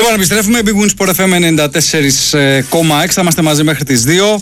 Λοιπόν, επιστρέφουμε. Big Win Sport FM 94,6. Θα είμαστε μαζί μέχρι τις 2.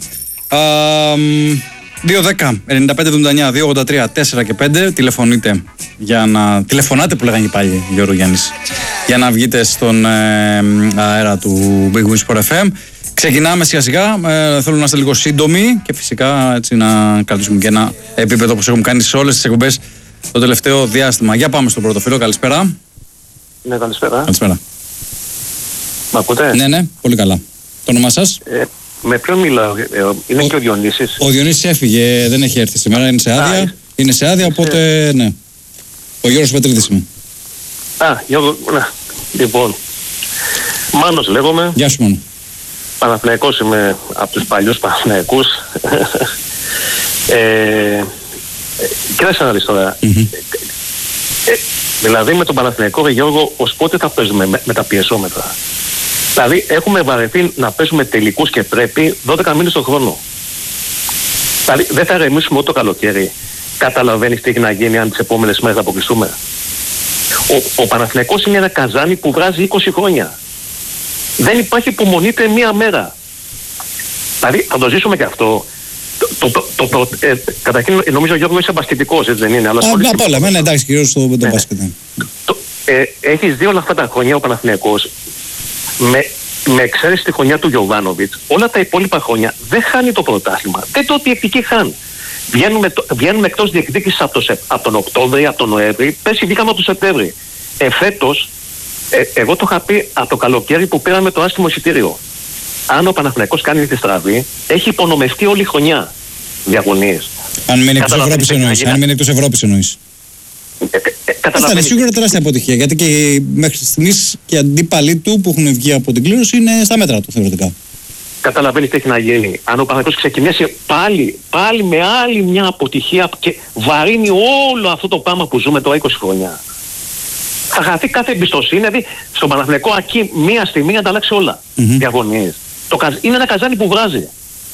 2-10, 95-79, 2-83, 4 και 5. Τηλεφωνείτε για να. Τηλεφωνάτε που λέγανε και πάλι, Γιώργο Γιάννης, για να βγείτε στον αέρα του Big Win Sport FM. Ξεκινάμε σιγά σιγά. Θέλω να είστε λίγο σύντομοι και φυσικά έτσι να κρατήσουμε και ένα επίπεδο όπως έχουμε κάνει σε όλες τις εκπομπές το τελευταίο διάστημα. Για πάμε στο πρώτο φίλο. Καλησπέρα. Ναι, καλησπέρα. Καλησπέρα. Μ' ακούτε? Ναι, πολύ καλά. Το όνομά σας? Με ποιον μιλάω? Είναι και ο Διονύσης. Ο Διονύσης έφυγε, δεν έχει έρθει σήμερα, είναι σε άδεια. Είναι σε άδεια, οπότε ναι. Ο Γιώργος Πετρίδης είμαι. Γιώργο, λοιπόν. Μάνος λέγομαι. Γεια σου, Μάνο. Παναθηναϊκός είμαι, από τους παλιούς Παναθηναϊκούς. Κοίταξε να δεις τώρα. Δηλαδή με τον Παναθηναϊκό, Γιώργο, ως πότε θα παίζουμε με τα πιεσόμετρα? Δηλαδή έχουμε βαρεθεί να παίζουμε τελικούς και πρέπει 12 μήνες το χρόνο. Δηλαδή δεν θα ρεμίσουμε ούτε το καλοκαίρι. Καταλαβαίνεις τι έχει να γίνει αν τις επόμενες μέρες θα αποκλειστούμε? Ο Παναθηναϊκός είναι ένα καζάνι που βράζει 20 χρόνια. Δεν υπάρχει υπομονή μία μέρα. Δηλαδή θα το ζήσουμε και αυτό. Καταρχήν νομίζω, Γιώργο, είσαι μπασκετικός, έτσι δεν είναι? Από όλα, ναι, εντάξει, κυρίως στο μπάσκετ. Έχεις δει όλα αυτά τα χρόνια ο Παναθηναϊκός, με εξαίρεση τη χρονιά του Γιοβάνοβιτς, όλα τα υπόλοιπα χρόνια δεν χάνει το πρωτάθλημα. Δεν το διεκδικεί χάνει. Βγαίνουμε εκτός διεκδίκησης από τον Οκτώβρη, από τον Νοέμβρη, πέρσι βγήκαμε από τον Σεπτέμβρη. Φέτος, εγώ το είχα πει από το καλοκαίρι που πήραμε το άσχημο εισιτήριο. Αν ο Παναθηναϊκός κάνει τη στραβή, έχει υπονομευτεί όλη η χρονιά διαγωνίες. Αν μείνει εκτός Ευρώπης εννοείς? Θα είναι σίγουρα τεράστια αποτυχία, γιατί και μέχρι στιγμής και οι αντίπαλοι του που έχουν βγει από την κλήρωση είναι στα μέτρα του θεωρητικά. Καταλαβαίνεις τι έχει να γίνει. Αν ο Παναθηναϊκός ξεκινήσει πάλι με άλλη μια αποτυχία και βαρύνει όλο αυτό το πράγμα που ζούμε τώρα 20 χρόνια, θα χαθεί κάθε εμπιστοσύνη. Δηλαδή στον Παναθηναϊκό εκεί μία στιγμή να τα αλλάξει όλα. Διαγωνίες. Είναι ένα καζάνι που βράζει.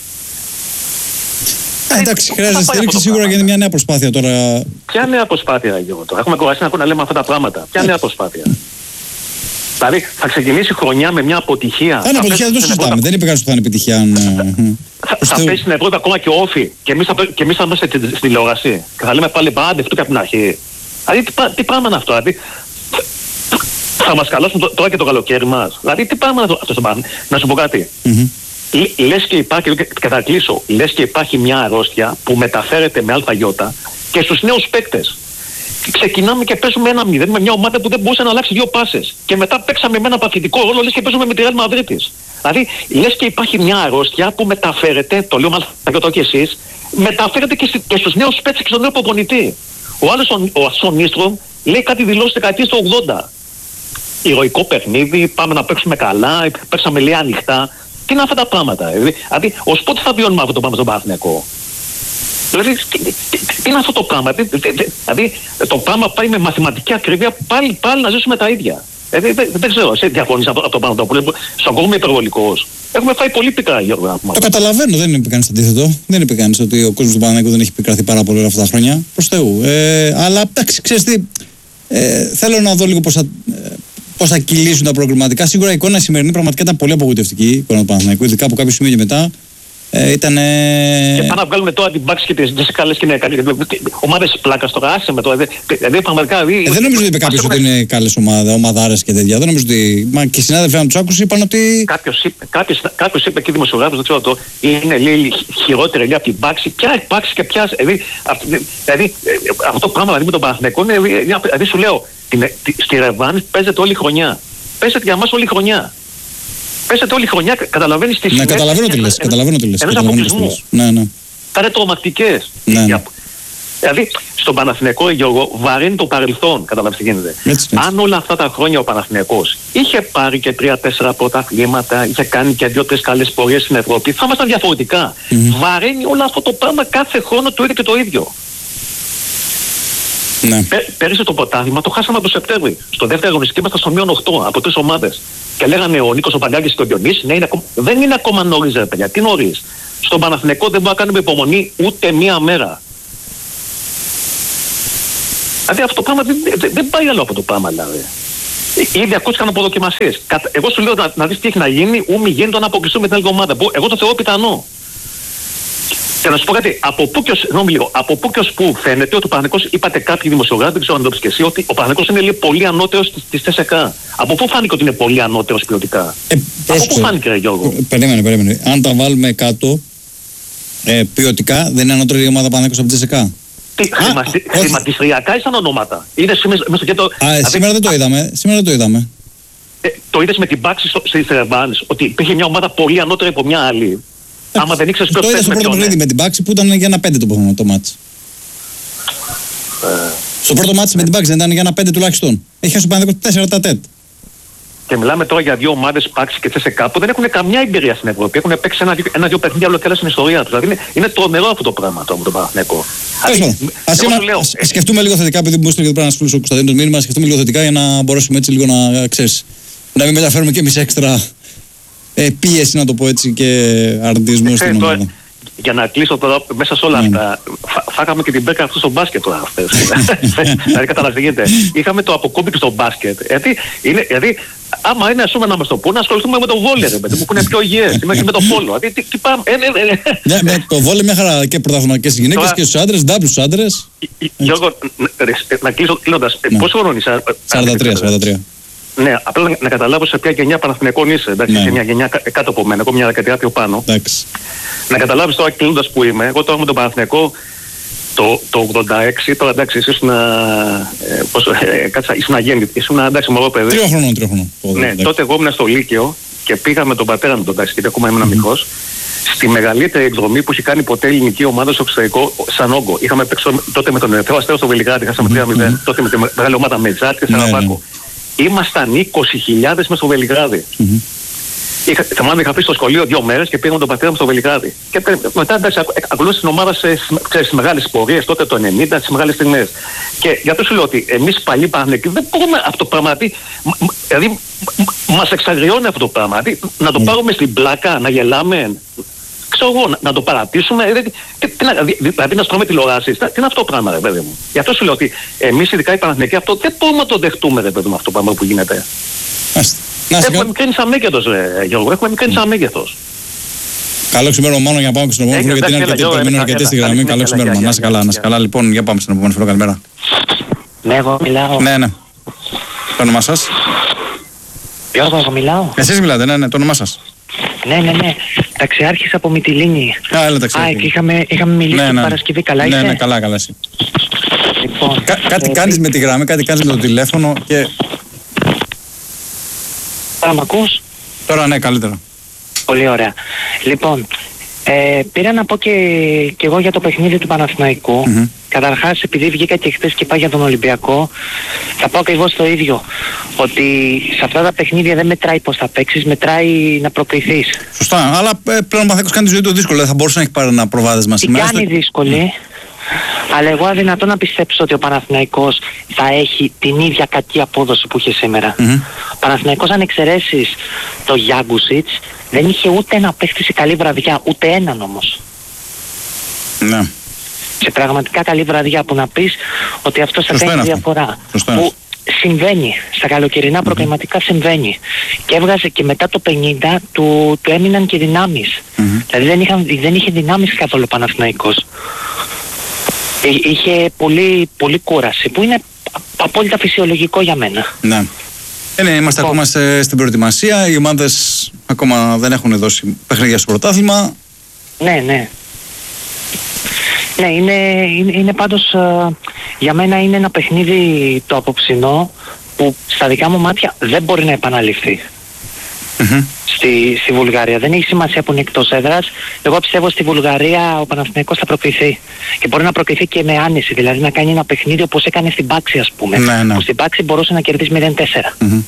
Εντάξει, χρειάζεται στήριξη σίγουρα για μια νέα προσπάθεια τώρα. Ποια νέα προσπάθεια, Γιώργο, τώρα? Έχουμε κουραστεί να λέμε αυτά τα πράγματα. Ποια νέα προσπάθεια? Δηλαδή θα ξεκινήσει χρονιά με μια αποτυχία. Θα είναι αποτυχία, δεν το συζητάμε. Δεν είπε κανείς ότι θα είναι επιτυχία. Θα πέσει στην Ευρώπη ακόμα και όφη. Και εμείς θα είμαστε στην τηλεόραση. Και θα λέμε πάλι πάντε αυτό και από την αρχή. Δηλαδή τι πράγμα είναι αυτό? Δηλαδή θα μας καλώσουν τώρα και το καλοκαίρι μας? Δηλαδή τι πράγμα είναι αυτό? Να σου πω κάτι. Λες και υπάρχει, και θα κλείσω, λες και υπάρχει μια αρρώστια που μεταφέρεται με αλφαγιώτα και στους νέους παίκτες. Ξεκινάμε και παίζουμε 1-0 με μια ομάδα που δεν μπορούσε να αλλάξει 2 πάσες. Και μετά παίξαμε με ένα παθητικό ρόλο, λες και παίζουμε με τη Real Μαδρίτης. Δηλαδή, λες και υπάρχει μια αρρώστια που μεταφέρεται, το λέω με αλφαγιώτα και εσείς, μεταφέρεται και στους νέους παίκτες και στον νέο προπονητή. Ο άλλος, ο Ασονίστρομ, λέει κάτι δηλώσει δεκαετίες του 80. Ηρωικό παιχνίδι, πάμε να παίξουμε καλά, παίξαμε λέει ανοιχτά. Τι είναι αυτά τα πράγματα? Δηλαδή, ως πότε θα βιώνουμε αυτό το πράγμα στον Παναθηναϊκό? Δηλαδή, τι είναι αυτό το πράγμα? Δηλαδή, το πράγμα πάει με μαθηματική ακρίβεια πάλι να ζήσουμε τα ίδια. Δεν ξέρω, εσύ διαφωνείς από το πράγμα που λέει, στον κόσμο υπερβολικός. Έχουμε φάει πολύ πικρά, Γιώργο. Το καταλαβαίνω, δεν είπε κανείς αντίθετο. Δεν είπε κανείς ότι ο κόσμος του Παναθηναϊκού δεν έχει πικραθεί πάρα πολύ όλα αυτά τα χρόνια. Προς Θεού. Αλλά εντάξει, ξέρεις τι, θέλω να δω λίγο πώς θα κυλήσουν τα προκριματικά. Σίγουρα η εικόνα σημερινή πραγματικά ήταν πολύ απογοητευτική, η εικόνα του Παναθηναϊκού, ειδικά από κάποιο σημείο και μετά. Και πάμε να βγάλουμε τώρα την μπάξη και τις καλές και είναι καλές ομάδες πλάκας τώρα. Άσε με τώρα. Δηλαδή πραγματικά. Δεν νομίζω ότι είπε κάποιος ότι είναι καλές ομαδάρες και τέτοια. Δεν νομίζω ότι. Μα και οι συνάδελφοι, αν τους άκουσαν, είπαν ότι. Κάποιος είπε εκεί δημοσιογράφος, δεν ξέρω το. Είναι λέει χειρότερη λέει από την μπάξη. Ποια μπάξη και ποια. Δηλαδή αυτό το πράγμα με τον Παναθηναϊκό είναι. Δηλαδή σου λέω. Στη Ρεβάνη παίζεται όλη η χρονιά. Παίζεται για μας όλη η χρονιά. Παίζεται όλη η χρονιά, καταλαβαίνεις τι σημαίνει. Ναι, καταλαβαίνω τι λες. Ένας αποκλεισμούς. Ναι. Θα είναι τρομακτικές. Ναι. Δηλαδή, στον Παναθηναϊκό, Γιώργο, βαρύνει το παρελθόν, καταλαβαίνεις τι γίνεται. Έτσι. Αν όλα αυτά τα χρόνια ο Παναθηναϊκός είχε πάρει και 3-4 πρωταθλήματα, είχε κάνει και 2-3 καλές πορείες στην Ευρώπη, θα ήμασταν διαφορετικά. Βαρύνει όλο αυτό το πράγμα κάθε χρόνο το ίδιο και το ίδιο. Ναι. Πέρυσι το πρωτάθλημα το χάσαμε από το Σεπτέμβρη. Στο δεύτερο αγωνιστική ήμασταν στο μείον 8 από 3 ομάδες. Και λέγανε ο Νίκος, ο Παγκάκης και ο Διονύσης, ναι, δεν είναι ακόμα νωρίς, ρε παιδιά. Τι νωρίς? Στον Παναθηναϊκό δεν μπορούμε να κάνουμε υπομονή ούτε μία μέρα. Δηλαδή αυτό το πράγμα δεν πάει άλλο από το πράγμα, δηλαδή. Ήδη ακούστηκαν αποδοκιμασίες. Εγώ σου λέω να δεις τι έχει να γίνει, ου μη γίνει το να αποκλειστούμε την άλλη ομάδα. Εγώ το θεωρώ πιθανό. Και να σου πω κάτι, από πού και ως πού φαίνεται ότι ο Παναθηναϊκός, είπατε κάποιοι δημοσιογράφοι, δεν ξέρω αν το πεις και εσύ, ότι ο Παναθηναϊκός είναι πολύ ανώτερος της ΤΣΕΚΑ. Από πού φάνηκε ότι είναι πολύ ανώτερος ποιοτικά? Από πού φάνηκε, Γιώργο? Περίμενε. Αν τα βάλουμε κάτω, ποιοτικά δεν είναι ανώτερη η ομάδα Παναθηναϊκός από τη ΤΣΕΚΑ. Χρηματιστηριακά ή σαν ονόματα? Σήμερα δεν το είδαμε. Το είδες με την Πάξη στις Ρεβάνες, ότι υπήρχε μια ομάδα πολύ ανώτερη από μια άλλη. Άμα δεν ήξερες ποιος παίζει με ποιον. Το είδα στο πρώτο παιχνίδι με την Πάξη που ήταν για ένα 5 το μάτς. Στο πρώτο μάτς με την Πάξη δεν ήταν για ένα 5 τουλάχιστον. Έχει χάσει ο Παναθηναϊκός 4 τα τέτ. Και μιλάμε τώρα για δύο ομάδες Πάξη και ΤΣΕΚΑ που δεν έχουν καμιά εμπειρία στην Ευρώπη. Έχουν παίξει ένα-δύο παιχνίδια ολοκληρώσει στην ιστορία τους. Δηλαδή είναι τρομερό αυτό το πράγμα το Παναθηναϊκό. Ας σκεφτούμε λίγο θετικά, επειδή μου έστειλε ένα φίλο ο Κωνσταντίνος μήνυμα, σκεφτούμε λίγο θετικά για να μπορέσουμε έτσι λίγο να μην μεταφέρουμε και εμείς έξτρα πίεση, να το πω έτσι, και αρνητισμό στην ομάδα. Για να κλείσω τώρα μέσα σε όλα αυτά, φάγαμε και την μπέκα αυτού στο μπάσκετ τώρα αυτές. Δηλαδή καταλαβαίνετε, είχαμε το αποκόμπι στο μπάσκετ. Γιατί άμα είναι, ας πούμε, να μας το πούνε, να ασχοληθούμε με το βόλεϊ, που είναι πιο υγιές, ή με το πόλο. Τι πάμε. Ναι, το βόλεϊ μια χαρά, και πρωτάθλημα και στις γυναίκες και στους άντρες, ντάμπλους στους άντρες. Γιώργο, να κλείσω κλείνοντας. Πόσο χρόνο είσαι? 43. Ναι, απλά να καταλάβω σε ποια γενιά Παναθηναϊκών είσαι. Εντάξει, σε μια γενιά κάτω από μένα, εγώ μια δεκαετία πιο πάνω. Εντάξει. Να καταλάβεις τώρα κλείνοντας που είμαι. Εγώ τώρα με τον Παναθηναϊκό το 86, τώρα εντάξει, ήσουν αγέννητη, ήσουν εντάξει μωρό παιδί. 3 χρονών. Ναι, τότε εγώ ήμουν στο Λύκειο και πήγα με τον πατέρα μου τον τάξη, γιατί ακόμα ήμουν μικρός, στη μεγαλύτερη εκδρομή που είχε κάνει ποτέ ελληνική ομάδα στο εξωτερικό, σαν όγκο. Είχαμε παίξει τότε με τον Ερυθρό Αστέρα στο Βελιγράδι, χάσαμε 3-0, τότε με τη μεγάλη ομάδα με Τζάτ και Σαραβάκο. Ήμασταν 20.000 μες στο Βελιγράδι. Θυμάμαι, είχα πει στο σχολείο 2 μέρες και πήγαμε τον πατέρα μου στο Βελιγράδι. Και μετά εντάξει, ακολούθησε την ομάδα στις μεγάλες πορείες, τότε το 90, στις μεγάλες στιγμές. Και γι' αυτό σου λέω ότι εμείς παλιοί Παναθηναϊκοί δεν μπορούμε αυτό το πράγμα. Δηλαδή, μας εξαγριώνει αυτό το πράγμα. Να το πάρουμε στην πλάκα, να γελάμε. Ξέρω εγώ, να το παρατήσουμε. Δηλαδή, να στρώμε τηλεοράσεις. Τι είναι αυτό το πράγμα, ρε παιδί μου? Γι' αυτό σου λέω ότι εμείς, ειδικά οι Παναθηναϊκοί, αυτό δεν μπορούμε να το δεχτούμε, ρε παιδί μου, αυτό το πράγμα που γίνεται. Έχουμε μικραίνει σαν μέγεθος, Γιώργο. Έχουμε μικραίνει σαν μέγεθος. Καλό ξημέρωμα, μόνο για να πάμε στον επόμενο, γιατί είναι αρκετή στη γραμμή. Καλό ξημέρωμα. Να είσαι καλά. Λοιπόν, για πάμε στον επόμενο φίλο. Καλημέρα. Ναι, εγώ μιλάω. Ναι. Το όνομά σας? Γιώργο, εγώ μιλάω. Εσείς μιλάτε, ναι, το όνομά σας? Ναι. Ταξιάρχης από Μυτιλήνη. Έλα, ταξιάρχη. Είχαμε μιλήσει την Παρασκευή, καλά είσαι? Ναι, καλά εσύ. Λοιπόν, κάτι κάνεις με τη γραμμή, κάτι κάνεις με το τηλέφωνο και... Τώρα μ' ακούς? Τώρα ναι, καλύτερα. Πολύ ωραία. Λοιπόν, πήρα να πω και εγώ για το παιχνίδι του Παναθηναϊκού. Καταρχάς, επειδή βγήκα και χθες και πάω για τον Ολυμπιακό, θα πω ακριβώς το ίδιο. Ότι σε αυτά τα παιχνίδια δεν μετράει πώς θα παίξεις, μετράει να προκριθείς. Σωστά, αλλά πλέον ο Παναθηναϊκός κάνει τη ζωή του δύσκολη. Θα μπορούσε να έχει πάρει ένα προβάδισμα σήμερα. Την κάνει δύσκολη. Αλλά εγώ αδυνατό να πιστέψω ότι ο Παναθηναϊκός θα έχει την ίδια κακή απόδοση που είχε σήμερα. Ο Παναθηναϊκός, αν εξαιρέσεις το Γιάνγκουσιτς, δεν είχε ούτε ένα παίχτη σε καλή βραδιά, ούτε έναν όμως. Ναι. Σε πραγματικά καλή βραδιά που να πεις ότι αυτός θα κάνει διαφορά. Που συμβαίνει, στα καλοκαιρινά προγραμματικά συμβαίνει. Και έβγαζε και μετά το 50 του έμειναν και δυνάμεις. Δηλαδή δεν είχε δυνάμεις καθόλου ο Παναθηναϊκός. Είχε πολύ κούραση, που είναι απόλυτα φυσιολογικό για μένα. Ναι. Είμαστε ακόμα στην προετοιμασία. Οι ομάδες ακόμα δεν έχουν δώσει παιχνίδια στο πρωτάθλημα. Ναι, είναι πάντως για μένα είναι ένα παιχνίδι το απόψινό που στα δικά μου μάτια δεν μπορεί να επαναληφθεί. Στη Βουλγαρία. Δεν έχει σημασία που είναι εκτός έδρας. Εγώ πιστεύω στη Βουλγαρία ο Παναθηναϊκός θα προκριθεί. Και μπορεί να προκριθεί και με άνεση. Δηλαδή να κάνει ένα παιχνίδι όπως έκανε στην Πάξη, ας πούμε. Ναι. Που στην Πάξη μπορούσε να κερδίσει 0-4.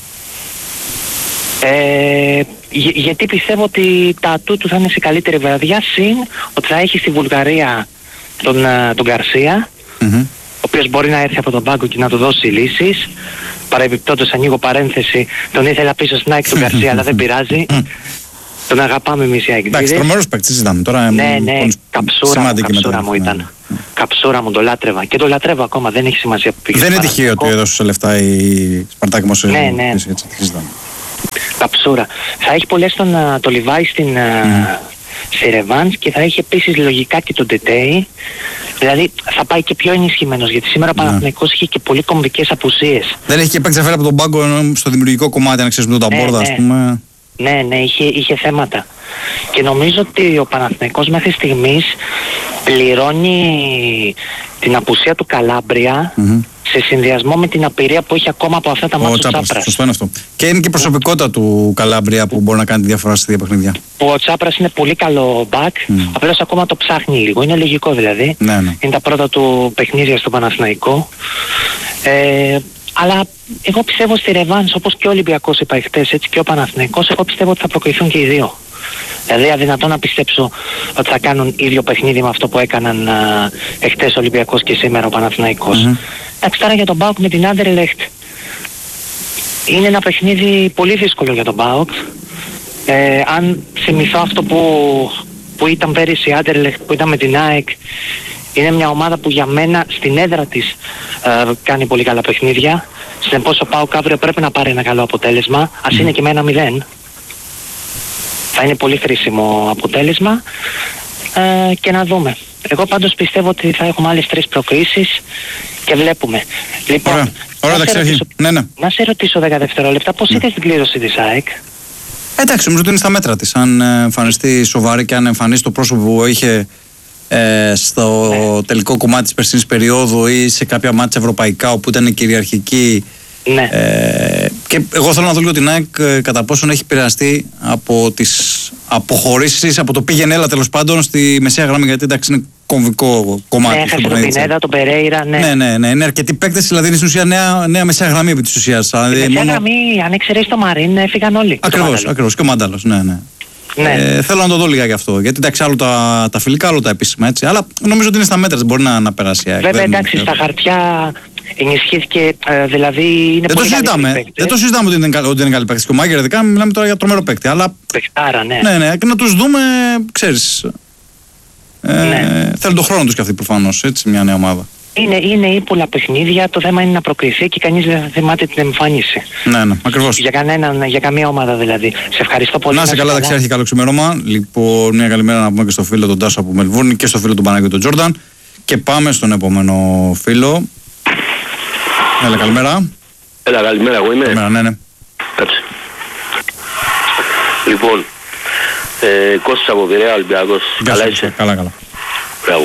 Γιατί πιστεύω ότι τα ατού του θα είναι σε καλύτερη βραδιά, συν ότι θα έχει στη Βουλγαρία τον Γκαρσία, ο οποίος μπορεί να έρθει από τον πάγκο και να του δώσει λύσεις. Παρεμπιπτόντως, ανοίγω παρένθεση, τον ήθελα πίσω στην ΑΕΚ του Γκαρσία, αλλά δεν πειράζει. Τον αγαπάμε εμείς οι αεκτήδες. Εντάξει, τρομερός παίκτης ήταν τώρα. Ναι, καψούρα μου ήταν. Καψούρα μου, το λάτρευα. Και το λατρεύω ακόμα, δεν έχει σημασία που πήγε. Δεν είναι τυχαίο ότι έδωσε λεφτά η Σπαρτάκ Μόσχα. Ναι. Καψούρα. Θα έχει πολλές το Λιβάη στη Ρεβάνς και θα έχει επίσης λογικά και τον Τετέι. Δηλαδή θα πάει και πιο ενισχυμένος, γιατί σήμερα ο Παναθηναϊκός είχε και πολύ κομβικές απουσίες. Δεν έχει και παίξει από τον πάγκο στο δημιουργικό κομμάτι, αν ξέρεις με τον Ταμπόρδα, ας πούμε. Ναι, είχε θέματα. Και νομίζω ότι ο Παναθηναϊκός μέχρι στιγμής πληρώνει την απουσία του Καλάμπρια σε συνδυασμό με την απειρία που έχει ακόμα από αυτά τα μάτια του Τσάπρας. Σωστό είναι αυτό. Και είναι και η προσωπικότητα του Καλάμπρια που μπορεί να κάνει τη διαφορά στη διαπαιχνίδια. Ο Τσάπρας είναι πολύ καλό μπακ, απλώς ακόμα το ψάχνει λίγο. Είναι λογικό δηλαδή. Ναι. Είναι τα πρώτα του παιχνίδια στο Παναθηναϊκό. Αλλά εγώ πιστεύω στη Ρεβάνς, όπως και ο Ολυμπιακός είπα χτες, έτσι και ο Παναθηναϊκός, εγώ πιστεύω ότι θα προκριθούν και οι δύο. Δηλαδή αδυνατό να πιστέψω ότι θα κάνουν ίδιο παιχνίδι με αυτό που έκαναν εχθές ο Ολυμπιακός και σήμερα ο Παναθηναϊκός. Εντάξει, τώρα για τον ΠΑΟΚ με την Άντερλεχτ είναι ένα παιχνίδι πολύ δύσκολο για τον ΠΑΟΚ. Αν θυμηθώ αυτό που ήταν πέρυσι η Άντερλεχτ, που ήταν με την ΑΕΚ, είναι μια ομάδα που για μένα στην έδρα της κάνει πολύ καλά παιχνίδια. Συνεπώς ο ΠΑΟΚ αύριο πρέπει να πάρει ένα καλό αποτέλεσμα, ας είναι και με 1-0. Θα είναι πολύ χρήσιμο αποτέλεσμα και να δούμε. Εγώ πάντως πιστεύω ότι θα έχουμε άλλες 3 προκρίσεις και βλέπουμε. Λοιπόν, να σε ρωτήσω 10 δευτερόλεπτα, πώς είδες την κλήρωση της ΑΕΚ? Εντάξει, νομίζω ότι είναι στα μέτρα της. Αν εμφανιστεί σοβαρή και αν εμφανίσει το πρόσωπο που είχε στο τελικό κομμάτι της περσινής περίοδου ή σε κάποια μάτια ευρωπαϊκά όπου ήταν κυριαρχική. Ναι. Και εγώ θέλω να δω λίγο την ΑΕΚ κατά πόσον έχει επηρεαστεί από τις αποχωρήσεις, από το πήγαινε έλα τέλος πάντων στη μεσαία γραμμή, γιατί εντάξει είναι κομβικό κομμάτι. Ναι, έχασε τον Πινέδα, τον Περέιρα, ναι. Είναι αρκετοί παίκτες, δηλαδή είναι στην ουσία νέα μεσαία γραμμή επί της ουσίας. Μεσαία γραμμή, αν εξαιρέσει το Μαρίν, έφυγαν όλοι. Ακριβώς, και ο Μάνταλος, ναι. Θέλω να το δω λίγα γι' αυτό. Γιατί εντάξει, άλλο τα φιλικά, άλλο τα επίσημα έτσι. Αλλά νομίζω ότι είναι στα μέτρα, δεν μπορεί να περάσει. Βέβαια, εντάξει, στα χαρτιά ενισχύθηκε, δηλαδή είναι πολύ καλή παίκτη. Δεν το συζητάμε ότι είναι καλή παίκτη. Και ο Μάγκερ, ειδικά, μιλάμε τώρα για τρομερό παίκτη. Αλλά. Παιχτάρα, ναι. Ναι, και να τους δούμε, ξέρεις. Θέλουν τον χρόνο τους κι αυτοί προφανώς, έτσι, μια νέα ομάδα. Είναι ύπουλα παιχνίδια, το θέμα είναι να προκριθεί και κανείς δεν θα θυμάται την εμφάνιση. Ναι, ακριβώς. Για καμία ομάδα δηλαδή. Σε ευχαριστώ πολύ. Να σε καλά, Δαξιάρχη, καλό ξημέρωμα. Λοιπόν, μια καλημέρα να πούμε και στο φίλο τον Τάσο από Μελβούρνη και στο φίλο του Παναγιώτη τον Τζόρνταν. Και πάμε στον επόμενο φίλο. Έλα, καλημέρα. Έλα, καλημέρα, εγώ είμαι. Καλημέρα, ναι. Κάτσε. Λοιπόν, Κώστας από Πειραιά, Ολυμπιακός. Καλά είσαι? Καλά. Μπράβο.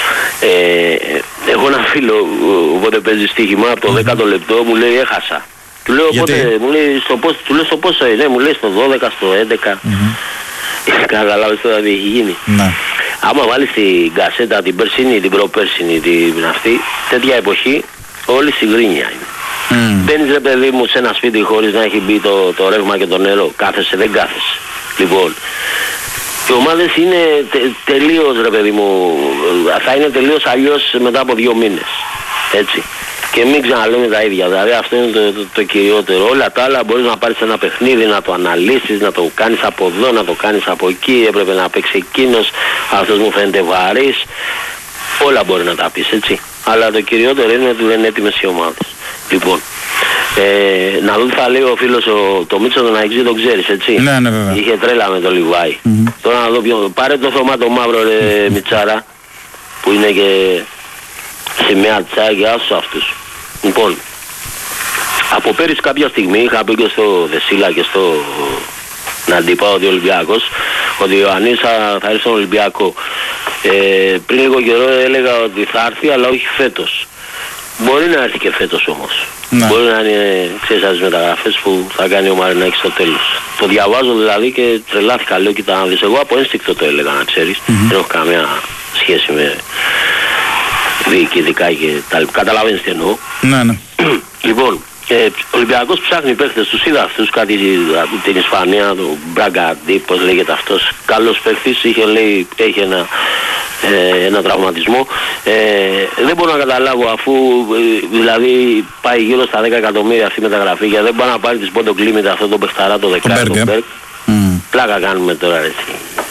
Έχω ένα φίλο, οπότε παίζει στοίχημα, από το 10ο λεπτό μου λέει έχασα. Του λέω οπότε, μου λέει στο πόσο είναι, μου λέει στο 12, στο 11. Καταλάβεις τώρα τι έχει γίνει. Ναι. Άμα βάλεις την κασέτα την περσινή, την προπέρσινη, την αυτή, τέτοια εποχή, όλη συγκρίνια είναι. Μπαίνεις ρε παιδί μου σε ένα σπίτι χωρίς να έχει μπει το ρεύμα και το νερό. Κάθεσαι, δεν κάθεσαι. Λοιπόν, οι ομάδες είναι τελείως ρε παιδί μου, θα είναι τελείως αλλιώς μετά από 2 μήνες. Έτσι. Και μην ξαναλέμε τα ίδια. Δηλαδή αυτό είναι το κυριότερο. Όλα τα άλλα μπορείς να πάρεις ένα παιχνίδι, να το αναλύσεις, να το κάνεις από εδώ, να το κάνεις από εκεί. Έπρεπε να παίξει εκείνος, αυτός μου φαίνεται βαρύς. Όλα μπορεί να τα πεις, έτσι. Αλλά το κυριότερο είναι ότι δεν είναι έτοιμες οι ομάδες. Λοιπόν, να δω τι θα λέει ο φίλος το Μίτσο τον Αεξή, το ξέρεις, έτσι. Ναι, βέβαια. Είχε τρέλα με το Λιβάη. Τώρα να δω πάρε το Θωμά το μαύρο ρε Μιτσάρα, που είναι και σημαία τσάι και άσους αυτούς. Λοιπόν, από πέρυσι κάποια στιγμή είχα πει και στο Δεσίλα και στο Ναντίπα ότι ο Ολυμπιακός, ότι ο Ιωαννής θα έρθει στον Ολυμπιακό. Πριν λίγο καιρό έλεγα ότι θα έρθει αλλά όχι φέτος. Μπορεί να έρθει και φέτος όμως. Ναι. Μπορεί να είναι, ξέρεις, τις μεταγραφές που θα κάνει ο Μαρινάκης στο τέλος. Το διαβάζω δηλαδή και τρελάθηκα, λέω κοίτα να δεις. Εγώ από ένστικτο το έλεγα να ξέρεις. Δεν έχω καμία σχέση με διοικητικά και τα λοιπά. Καταλαβαίνεις τι εννοώ. Ναι. Λοιπόν, ο Ολυμπιακός ψάχνει παίχτες, τους είδα αυτούς, κάτι από την Ισπανία, το Μπραγκαντί, πώς λέγεται αυτός. Καλός παίχτης, είχε λέει, έχει ένα τραυματισμό. Δεν μπορώ να καταλάβω αφού δηλαδή πάει γύρω στα 10 εκατομμύρια αυτή η μεταγραφή, γιατί δεν πάει να πάρει τη Σπόντο Κλίμητα αυτό το παιχταρά το δεκάρι, τον Μπέρκ. Πλάκα κάνουμε τώρα έτσι.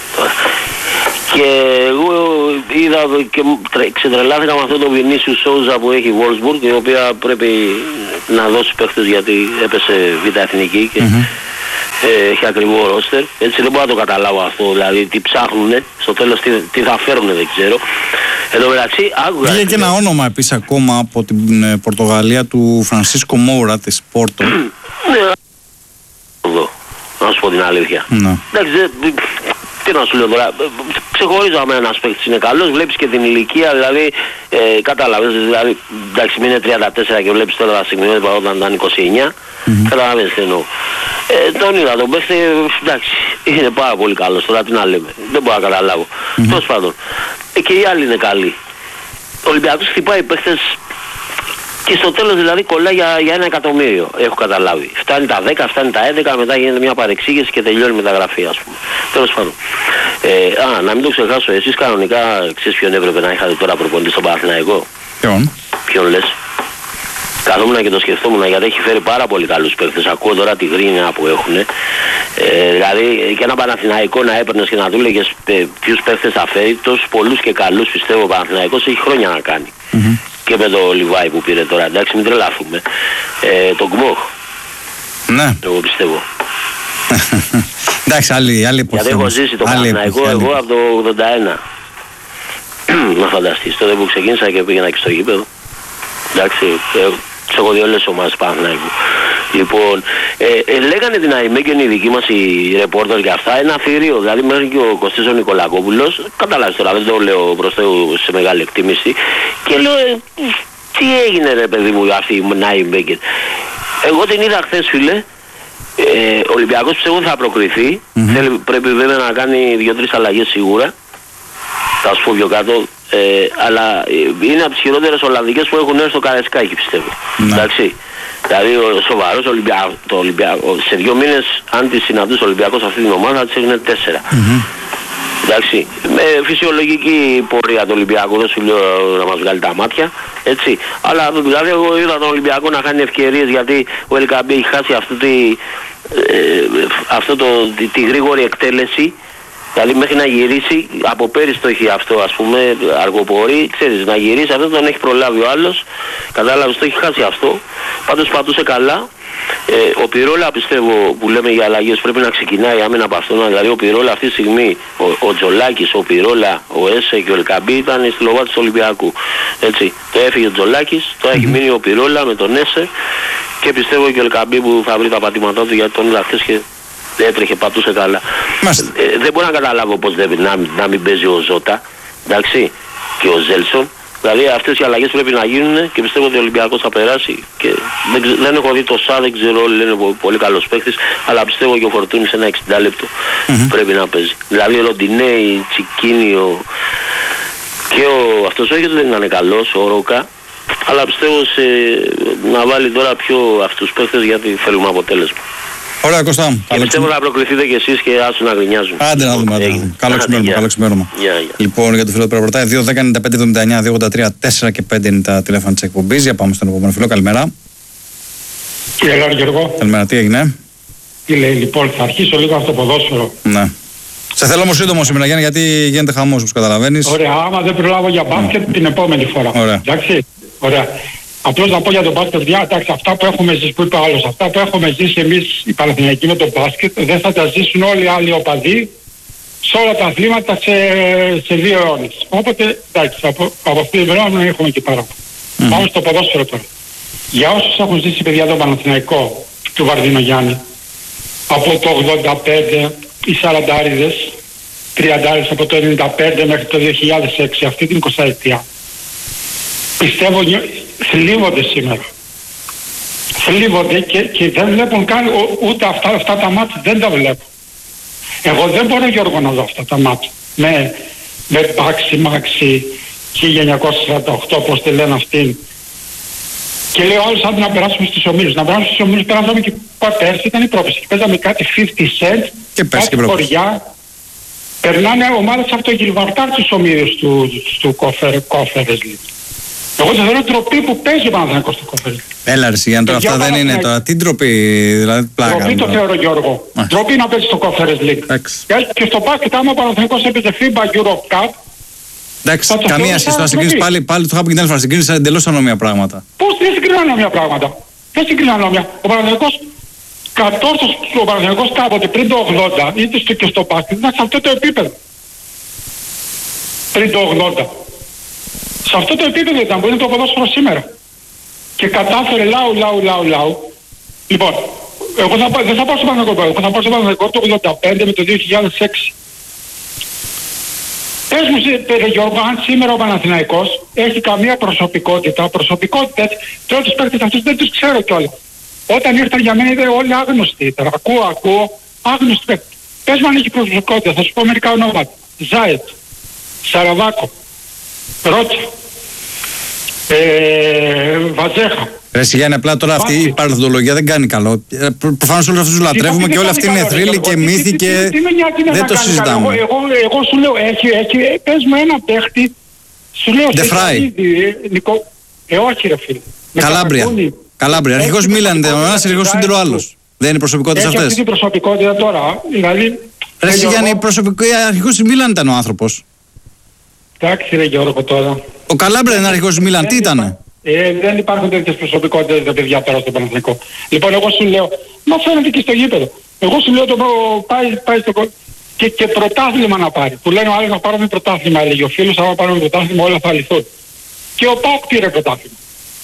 Και εγώ είδα και ξετρελάθηκα με αυτό το Βινίσιου Σόουζα που έχει η Wolfsburg, η οποία πρέπει να δώσει παίχτες γιατί έπεσε β' εθνική και έχει ακριβό ρόστερ. Έτσι δεν μπορώ να το καταλάβω αυτό, δηλαδή τι ψάχνουνε, στο τέλος τι θα φέρουνε δεν ξέρω. Εν τω μεταξύ άκουγα... Βγήκε και ένα όνομα επίσης ακόμα από την Πορτογαλία του Φρανσίσκο Μόουρα της Πόρτο. Ναι, εδώ, να σου πω την αλήθεια. Εντάξει, τι να σου λέω τώρα, ξεχωρίζω αν ένας παίκτης είναι καλός, βλέπεις και την ηλικία, δηλαδή κατάλαβες, δηλαδή εντάξει μην είναι 34 και βλέπεις τώρα τα στιγμιότυπα όταν ήταν 29, καταλαβαίνεις τι εννοώ. Τον είδα τον παίκτη, εντάξει, είναι πάρα πολύ καλός, τώρα τι να λέμε, δεν μπορώ να καταλάβω. Τέλος πάντων, και οι άλλοι είναι καλοί. Ο Ολυμπιακός χτυπάει παίκτες και στο τέλος δηλαδή κολλάει για 1 εκατομμύριο, έχω καταλάβει. Φτάνει τα 10, φτάνει τα 11, μετά γίνεται μια παρεξήγηση και τελειώνει η μεταγραφή ας πούμε. Τέλος πάντων. Να μην το ξεχάσω, εσείς κανονικά ξέρεις ποιον έπρεπε να είχατε τώρα προπονητή στον Παναθηναϊκό? Ποιον λες? Καθόμουν και το σκεφτόμουν γιατί έχει φέρει πάρα πολύ καλούς παίκτες. Ακούω τώρα τη γρίνια που έχουν. Δηλαδή και ένα Παναθηναϊκό να έπαιρνες και να του λέγες ποιους παίκτες θα φέρει, τόσους πολλούς και καλούς πιστεύω ο Παναθηναϊκός έχει χρόνια να κάνει. Και με το Λιβάη που πήρε τώρα, εντάξει μην τρελαθούμε. Τον Γκμόχ. Ναι. Εγώ πιστεύω. Εντάξει, άλλη εποχή. Γιατί έχω ζήσει το Παναθηναϊκό εγώ από το 81. Να φανταστείς, τότε που ξεκίνησα και πήγαινα και στο γήπεδο. Εντάξει, τους έχω δει όλες τις ομάδες Παναθηναϊκού. Λοιπόν, λέγανε την Αϊμέγενη οι δικοί μας οι ρεπόρτερ και αυτά, ένα θηρίο, δηλαδή μέχρι και ο Κωστής ο Νικολακόπουλος, καταλάβεις τώρα, δεν το λέω προς Θεού σε μεγάλη εκτίμηση, και λέω, τι έγινε ρε παιδί μου αυτή η Αϊμέγενη. Εγώ την είδα χθες φίλε, ο Ολυμπιακός πιστεύω θα προκριθεί, πρέπει βέβαια να κάνει 2-3 αλλαγές σίγουρα, θα σου πω πιο κάτω, αλλά είναι από τις χειρότερες Ολλανδικές που έχουν έρθει στο Καρεσκάκι πιστεύω. Εντάξει. Δηλαδή ο σοβαρός Ολυμπιακός, σε 2 μήνες αν τη συναντούσε ο Ολυμπιακός αυτή την ομάδα θα της έγινε 4. Εντάξει, με φυσιολογική πορεία του Ολυμπιακού, δεν σου λέω να μας βγάλει τα μάτια, έτσι. Αλλά δηλαδή εγώ είδα τον Ολυμπιακό να χάνει ευκαιρίες γιατί ο Ελκαμπή έχει χάσει τη γρήγορη εκτέλεση. Δηλαδή μέχρι να γυρίσει, από πέρυσι το έχει αυτό ας πούμε, αργοπορεί, ξέρεις, να γυρίσει, αυτό τον έχει προλάβει ο άλλος, κατάλαβες, το έχει χάσει αυτό, πάντως πατούσε καλά. Ο Πυρόλα πιστεύω που λέμε για αλλαγές πρέπει να ξεκινάει άμενα από αυτόν, δηλαδή ο Πυρόλα αυτή τη στιγμή, ο Τζολάκης, ο Πυρόλα, ο Έσε και ο Ελκαμπή ήταν στη λογάτη του Ολυμπιακού, έτσι, το έφυγε ο Τζολάκης, τώρα έχει μείνει ο Πυρόλα με τον Έσε και πιστεύω και ο Ελκαμπή που θα βρει τα πατήματά του γιατί τον είδα χθες και έτρεχε, πατούσε καλά. Δεν μπορώ να καταλάβω πως να μην παίζει ο Ζώτα, εντάξει, και ο Ζέλσον. Δηλαδή αυτές οι αλλαγές πρέπει να γίνουν και πιστεύω ότι ο Ολυμπιακός θα περάσει. Και δεν έχω δει το ΣΑ, δεν ξέρω, λένε πολύ καλός παίκτης, αλλά πιστεύω και ο Φορτούνης σε ένα 60 λεπτό πρέπει να παίζει. Δηλαδή ο Ροντινέη, Τσικίνιο και αυτός όχι δεν είναι καλός, ο Ρόκα, αλλά πιστεύω να βάλει τώρα πιο αυτούς τους παίκτες γιατί θέλουμε αποτέλεσμα. Ωραία Κώστα. Και πιστεύω να προκληθείτε κι εσείς και άσου να γρινιάζουν. Άντε να δούμε. Καλό ξημέρωμα. Λοιπόν, για το φίλο του Περαπορτά, 2-10-95-79-283-4 και 5 είναι τα τηλέφωνα της εκπομπής. Για πάμε στον επόμενο φίλο. Καλημέρα. Κύριε Γιώργο. Καλημέρα, τι έγινε? Τι λέει, λοιπόν, θα αρχίσω λίγο από το ποδόσφαιρο. Ναι. Σε θέλω όμως σύντομο σήμερα, Γιάννη, γιατί γίνεται χαμός, όπως καταλαβαίνεις. Ωραία, άμα δεν προλάβω για μπάσκετ την επόμενη φορά. Ωραία. Εντάξει. Ωραία. Απλώς να πω για τον μπάσκετ, εντάξει, αυτά που έχουμε ζήσει, που είπε ο άλλος, αυτά που έχουμε ζήσει εμείς οι Παναθηναϊκοί με τον μπάσκετ, δεν θα τα ζήσουν όλοι οι άλλοι οπαδοί σε όλα τα αθλήματα σε 2 αιώνες. Οπότε, εντάξει, από αυτή την μέρα να έχουμε και παρά. Πάμε στο ποδόσφαιρο τώρα. Για όσους έχουν ζήσει παιδιά τον Παναθηναϊκό του Βαρδίνο Γιάννη, από το 85 οι 40άριδες, 30άριδες από το 95 μέχρι το 2006, αυτή την 20 ετία. Πιστεύω θλίβονται σήμερα. Θλίβονται και δεν βλέπουν καν ούτε αυτά τα μάτια, δεν τα βλέπω. Εγώ δεν μπορώ, Γιώργο, να δω αυτά τα μάτια. Με Μάξι 1948, όπως τη λένε αυτήν. Και λέει ο άλλος άντε να περάσουμε στους ομίλους. Να περάσουμε στους ομίλους, περάσαμε και πέρσι ήταν η πρόκληση. Και παίζαμε κάτι 50 cent, και κάτι χωριά. Περνάνε ομάδες από το Γιλβαρτάρ τους ομίλους του Κόφερες. Εγώ το θεωρώ ντροπή που παίζει ο Παναθηναϊκός στο Conference League. Έλα ρε Γιάννη, τώρα αυτά δεν είναι τώρα. Τι ντροπή, δηλαδή πλάκα. Ντροπή το θεωρώ, Γιώργο. Ντροπή να παίζει στο Conference League. Και στο μπάσκετ, άμα ο Παναθηναϊκός έπαιζε FIBA Europe Cup. Εντάξει, καμία σχέση. Θα συγκρίνεις πάλι, το είχα πει και την άλλη φορά. Συγκρίνεις εντελώς ανώμια πράγματα. Πώς δεν συγκρίνω ανώμια πράγματα. Δεν συγκρίνω ανώμια. Ο Παναθηναϊκός κατόρθωσε ο Παναθηναϊκός κάποτε πριν το 80, είτε και στο μπάσκετ, ήταν σε αυτό το επίπεδο. Πριν το 80. Σε αυτό το επίπεδο ήταν που είναι το ποδόσφαιρο σήμερα. Και κατάφερε λαού. Λοιπόν, εγώ δεν θα πάω στο Παναθηναϊκό, εγώ θα πάω στο Παναθηναϊκό το 85 με το 2006. Πες μου, Γιώργο, αν σήμερα ο Παναθηναϊκός έχει καμία προσωπικότητα, τώρα τους παίκτες αυτούς δεν τους ξέρω κιόλας. Όταν ήρθαν για μένα ήταν όλοι άγνωστοι. Τώρα ακούω, άγνωστοι παίκτες. Πες μου αν έχει προσωπικότητα, θα σου πω μερικά ονόματα. Ζάετ, Σαραβάκο, Ρότσα, Βαζέχα. Ρε Γιάννη, απλά τώρα αυτή η παραδοτολογία δεν κάνει καλό. Προφανώς όλους αυτούς τους λατρεύουμε και όλοι αυτοί είναι θρύλοι και μύθοι και δεν το συζητάμε. Εγώ σου λέω, πες μου ένα παίχτη, σου λέω... Ντεφράι. Όχι ρε φίλε. Καλάμπρια. Αρχηγός Μίλαν, ο ένας αρχηγός είναι ο άλλος. Δεν είναι προσωπικότητες αυτές. Έχει αυτή την προσωπικότητα τώρα, δηλαδή... Ρε Γιάννη, αρχηγός Μίλαν ήταν ο άνθρωπος. Εντάξει ρε Γιώργο τώρα. Ο Καλάμπρια είναι αρχηγός Μίλαν, τι ήτανε? Δεν υπάρχουν τέτοιες προσωπικότητες τα παιδιά τώρα στο Παναθηναϊκό. Λοιπόν, εγώ σου λέω, μα φαίνεται και στο γήπεδο. Εγώ σου λέω πάει στο και πρωτάθλημα να πάρει. Που λένε ο άλλος να πάρουμε πρωτάθλημα, έλεγε ο φίλος, άμα πάρουμε πρωτάθλημα όλα θα λυθούν. Και ο ΠΑΟΚ πήρε πρωτάθλημα.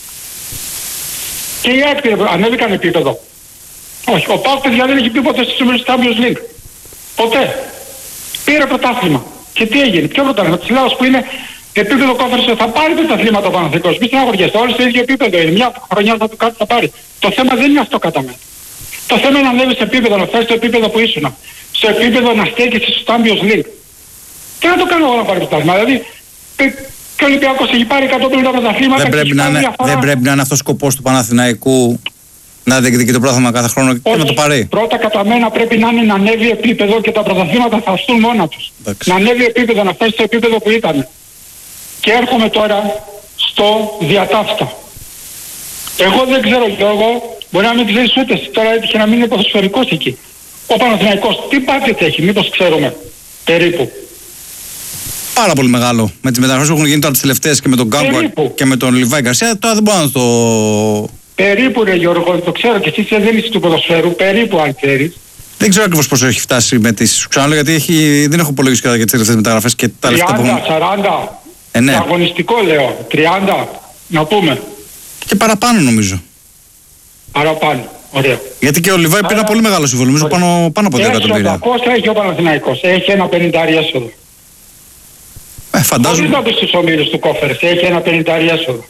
Και η ΑΕΚ πήρε, ανέβηκαν επίπεδο. Όχι, ο ΠΑΟΚ παιδιά δεν έχει πει ποτέ στους ομίλους του Champions League. Ποτέ. Πήρε πρωτάθλημα. Και τι έγινε, ποιο πρωτάθλημα, της Ελλάδας που είναι επίπεδο Conference, θα πάρει πρωταθλήματα ο Παναθηναϊκός. Μη στεναχωριέστε, όλοι στο ίδιο επίπεδο είναι. Μια χρονιά θα του κάτι θα πάρει. Το θέμα δεν είναι αυτό κατά μένα. Το θέμα είναι να ανέβεις σε επίπεδο, να φτάσεις στο επίπεδο που ήσουν. Στο επίπεδο να στέκεσαι στο Champions League. Τι να το κάνω εγώ να πάρει πρωτάθλημα. Δηλαδή, και ο Ολυμπιακός έχει πάρει 150 πρωταθλήματα. Δεν πρέπει να είναι αυτός ο σκοπός του Παναθηναϊκού να διεκδικεί το πρωτάθλημα κάθε χρόνο και να το πάρει. Πρώτα κατά μένα πρέπει να είναι να ανέβει επίπεδο και τα πρωταθλήματα θα έρθουν μόνα τους. Να ανέβει επίπεδο, να φτάσει στο επίπεδο που ήταν. Και έρχομαι τώρα στο διατάφτα. Εγώ δεν ξέρω Γιώργο, μπορεί να μην ξέρεις ούτε τώρα έτυχε να μην είναι ποδοσφαιρικός εκεί. Ο Παναθηναϊκός τι budget έχει, μήπως ξέρουμε, περίπου. Πάρα πολύ μεγάλο. Με τις μεταγραφές που έχουν γίνει τώρα τις τελευταίες και με τον Γκάγκουαρ και με τον Λιβάη Γκαρσία, τώρα δεν μπορώ να το... Περίπου ρε Γιώργο, το ξέρω και εσύ δεν είσαι του ποδοσφαίρου, περίπου αν ξέρεις. Δεν ξέρω ακριβώς πόσο έχει φτάσει με τις... Σου ξαναλέω γιατί δεν έχω υπολογίσει κατά για τις τελευταίες μεταγραφές και τα λεφτά που έχουν... 30, 40, ναι. Αγωνιστικό λέω, 30, να πούμε. Και παραπάνω νομίζω. Παραπάνω, ωραία. Γιατί και ο Λιβάη πήρε ένα πολύ μεγάλο συμβόλαιο, νομίζω πάνω από 10 εκατομμύρια. Πόσα έχει ο Παναθηναϊκός, έχει ένα 50 έσοδο. Φαντάζομαι. Χωρίς να πει στους ομίλους του Conference, έχει ένα 50 έσοδο.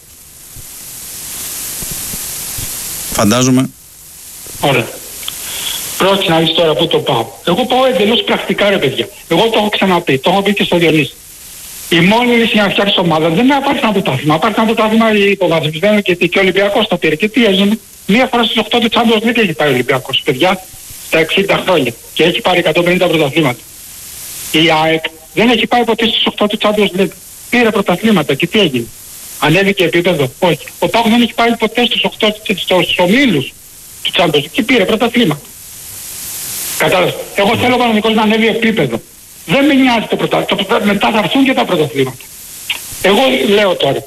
Φαντάζομαι. Ωραία. Πρόκειται να δεις τώρα πού το πάω. Εγώ πάω εντελώς πρακτικά ρε παιδιά. Εγώ το έχω ξαναπεί, το έχω πει και στο Διονύση. Η μόνη λύση για να φτιάξεις ομάδα δεν είναι να πάρεις ένα πρωτάθλημα. Να πάρεις ένα πρωτάθλημα οι υποβαθμισμένοι και ο Ολυμπιακός το πήρε. Και τι έγινε. Μία φορά στις 8 του Champions League έχει πάει ο Ολυμπιακός. Παιδιά, στα 60 χρόνια. Και έχει πάρει 150 πρωταθλήματα. Η ΑΕΚ δεν έχει πάει ποτέ στις 8 του Champions League. Πήρε πρωταθλήματα και τι έγινε. Ανέβηκε επίπεδο. Όχι. Ο ΠΑΟΚ δεν έχει πάει ποτέ στους ομίλους του Champions League και πήρε πρωταθλήματα. Κατάλαβες. Εγώ θέλω ο Παναθηναϊκός να ανέβει επίπεδο. Δεν με νοιάζει το πρωτάθλημα. Μετά θα έρθουν και τα πρωταθλήματα. Εγώ λέω τώρα.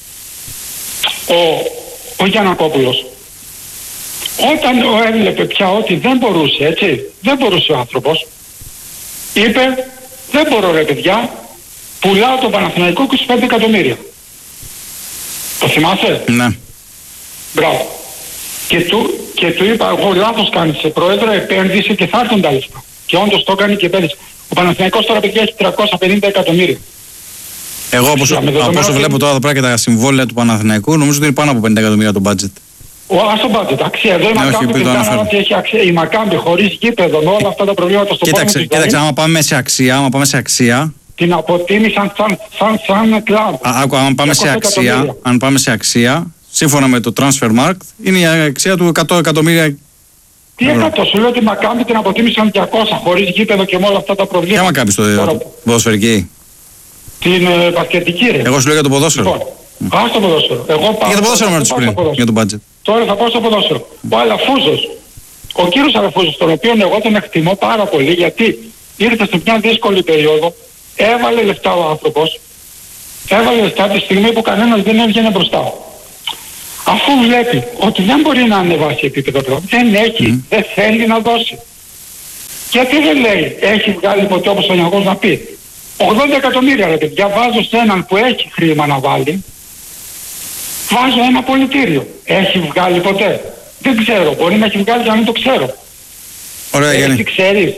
Ο Γιαννακόπουλος όταν έβλεπε πια ότι δεν μπορούσε, έτσι, δεν μπορούσε ο άνθρωπος, είπε δεν μπορώ ρε παιδιά, πουλάω το Παναθηναϊκό 25 εκατομμύρια. Το θυμάσαι? Ναι. Μπράβο. Και του είπα, εγώ λάθος κάνεις σε πρόεδρο, επένδυσε και θα έρθουν τα λεφτά. Και όντως το έκανε και επένδυσε. Ο Παναθηναϊκός τώρα παιδιά έχει 350 εκατομμύρια. Εγώ από όσο βλέπω τώρα εδώ πέρα και τα συμβόλαια του Παναθηναϊκού, νομίζω ότι είναι πάνω από 50 εκατομμύρια το budget. Ας το budget, αξία. Εδώ η Μακάμπη πιστεύω ότι έχει αξία. Η Μακάμπη χωρίς γήπεδο με όλα αυτά τα προβλήματα στον πόνο της. Κοίταξε, άμα πάμε σε αξία, την αποτίμησαν σαν κλαμπ. Αν πάμε σε αξία, σύμφωνα με το Transfermarkt, είναι η αξία του 100 εκατομμύρια. Τι 100, σου λέω ότι η Μακάμπη την αποτίμησαν 200 χωρίς γήπεδο και με όλα αυτά τα προβλήματα. Ποια Μακάμπη στο ποδοσφαιρική? Την μπασκετική ρε. Εγώ σου λέω για το ποδόσφαιρο. Ας το ποδόσφαιρο. Για το ποδόσφαιρο με ρωτήσω πριν, για το budget. Τώρα θα πάω στο ποδόσφαιρο. Ο Αλαφούζος, ο κύριος Αλαφούζος, τον οποίο εγώ τον εκτιμώ πάρα πολύ, γιατί ήρθε σε μια δύσκολη περίοδο, έβαλε λεφτά ο άνθρωπος, έβαλε λεφτά τη στιγμή που κανένας δεν έβγαινε μπροστά. Αφού βλέπει ότι δεν μπορεί να ανεβάσει επίπεδο πλέον, δεν έχει, δεν θέλει να δώσει. Γιατί δεν λέει, έχει βγάλει ποτέ όπως ο Νιαγός να πει, 80 εκατομμύρια ρε παιδιά, βάζω σε έναν που έχει χρήμα να βάλει, βάζω ένα πολιτήριο. Έχει βγάλει ποτέ? Δεν ξέρω, μπορεί να έχει βγάλει και να μην το ξέρω. Ωραία, Γιάννη. Ξέρεις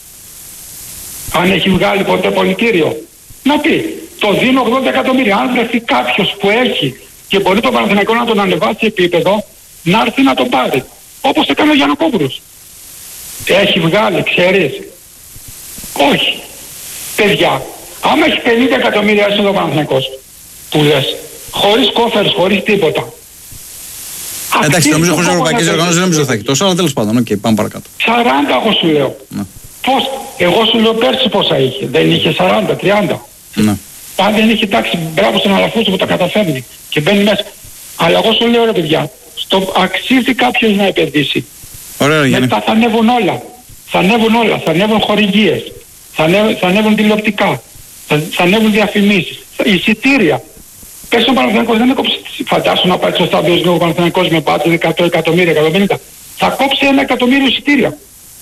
αν έχει βγάλει ποτέ πολιτήριο? Να πει, το δίνω 80 εκατομμύρια. Αν βρεθεί κάποιος που έχει και μπορεί το Παναθηναϊκό να τον ανεβάσει επίπεδο, να έρθει να τον πάρει. Όπως έκανε ο Γιαννακόπουλος. Έχει βγάλει, ξέρεις? Όχι. Παιδιά, άμα έχει 50 εκατομμύρια έσοδο ο Παναθηναϊκός, που λες, χωρίς κόφερς, χωρίς τίποτα. Εντάξει, νομίζω χωρίς ευρωπαϊκές οργανώσεις δεν νομίζω θα έχει τόσο, αλλά τέλος πάντων, οκ, πάμε παρακάτω. 40 εγώ σου λέω. Ναι. Πώς, εγώ σου λέω πέρσι πόσα είχε, δεν είχε 40, 30. Ναι. Αν δεν είχε τάξει, μπράβο στον Αλαφούζο που τα καταφέρνει και μπαίνει μέσα. Αλλά εγώ σου λέω ρε παιδιά, αξίζει κάποιος να επενδύσει. Ωραία, Γιάννη. Μετά θα ανέβουν όλα. Θα ανέβουν χορηγίες, θα ανέβουν τηλεοπτικά, θα ανέβουν διαφημίσεις, εισιτήρια. Πες στον Παναθηναϊκό δεν έκοψε, φαντάσου να πάει στο στάδιο λίγο ο Παναθηναϊκός με πάτη 100 εκατομμύρια, 150. Θα κόψει 1 εκατομμύριο εισιτήρια.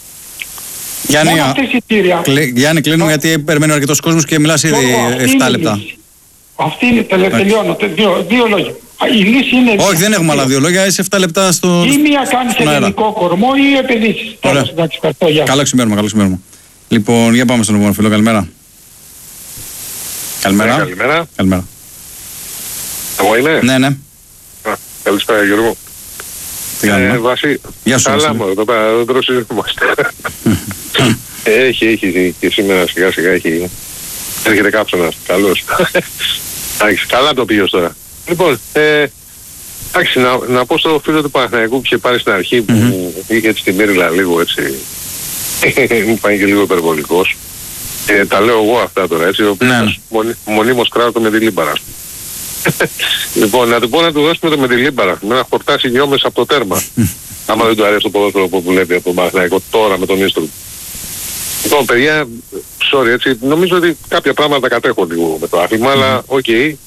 Γιάννη, κλείνουμε γιατί περιμένει αρκετός κόσμος και μιλάς ήδη 7 λεπτά. Αυτή είναι, τελειώνω, δύο λόγια. Η λύση είναι... Όχι, δεν έχουμε άλλα 2 λόγια, είσαι 7 λεπτά στο... Ή μία κάνεις ελληνικό κορμό ή επενδύσεις. Καλό ξημέρωμα. Λοιπόν, για πάμε στον επόμενο φίλο, καλημέρα. Καλημέρα. Εγώ είμαι. Ναι. Καλησπέρα Γιώργο. Τι κάνουμε? Βάση, Γεια σου. καλά μου, εδώ πέρα δεν τρωσιζόμαστε. Έχει και σήμερα σιγά σιγά έχει. Έρχεται κάψονας, καλώς. Καλά το πήγες τώρα. Λοιπόν, εντάξει, να πω στο φίλο του Παναθηναϊκού που είχε πάρει στην αρχή που είχε έτσι τη μύριλα λίγο έτσι. Μου πάει και λίγο υπερβολικός. Τα λέω εγώ αυτά τώρα έτσι, ο οποίος μονίμως κράτο με τη λίμπαρα. Λοιπόν, να του πω να του δώσουμε το με τη λίμπαρα, με να χορτάσει γιο από το τέρμα. Άμα δεν του αρέσει το ποδόσφαιρο που βλέπει από τον Παναθηναϊκό τώρα με τον Ίστρο. Λοιπόν, παιδιά, sorry έτσι, νομίζω ότι κάποια πράγματα κατέχω λίγο με το άθλημα, αλλά οκ.